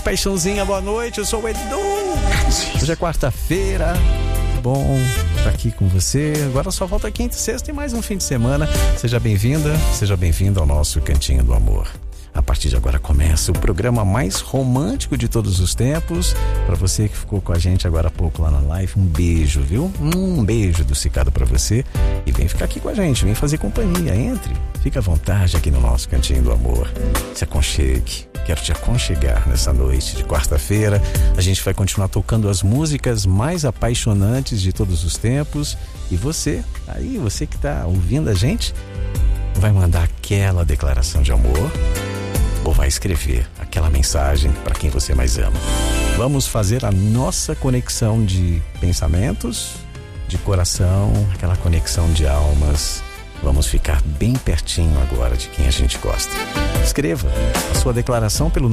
paixãozinha, boa noite, eu sou o Edu. Hoje é quarta-feira, bom estar aqui com você. Agora só volta quinta e sexta e mais um fim de semana. Seja bem-vinda, seja bem-vindo ao nosso Cantinho do Amor. A partir de agora começa o programa mais romântico de todos os tempos. Para você que ficou com a gente agora há pouco lá na live, um beijo, viu? Um beijo do Cicado para você. E vem ficar aqui com a gente, vem fazer companhia, entre. Fica à vontade aqui no nosso Cantinho do Amor. Se aconchegue. Quero te aconchegar nessa noite de quarta-feira. A gente vai continuar tocando as músicas mais apaixonantes de todos os tempos. E você que tá ouvindo a gente, vai mandar aquela declaração de amor ou vai escrever aquela mensagem para quem você mais ama. Vamos fazer a nossa conexão de pensamentos, de coração, aquela conexão de almas. Vamos ficar bem pertinho agora de quem a gente gosta. Escreva a sua declaração pelo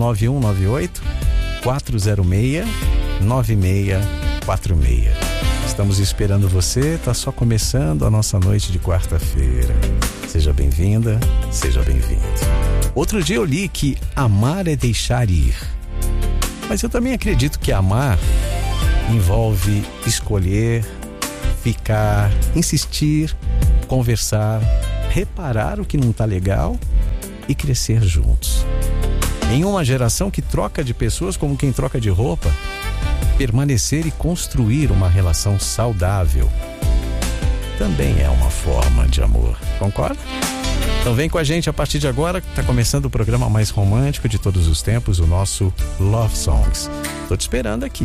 9198-406-9646. Estamos esperando você, tá só começando a nossa noite de quarta-feira. Seja bem-vinda, seja bem-vindo. Outro dia eu li que amar é deixar ir. Mas eu também acredito que amar envolve escolher, ficar, insistir, conversar, reparar o que não tá legal e crescer juntos. Em uma geração que troca de pessoas como quem troca de roupa, permanecer e construir uma relação saudável também é uma forma de amor. Concorda? Então vem com a gente a partir de agora, que está começando o programa mais romântico de todos os tempos, o nosso Love Songs. Tô te esperando aqui,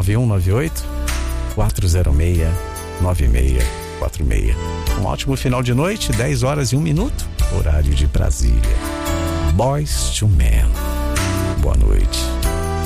9198-406-9646. Um ótimo final de noite, 10 horas e 1 minuto, horário de Brasília. Boyz II Men.